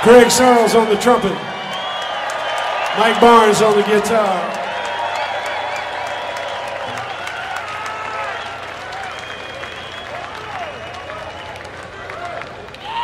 Craig Sarles on the trumpet. Mike Barnes on the guitar.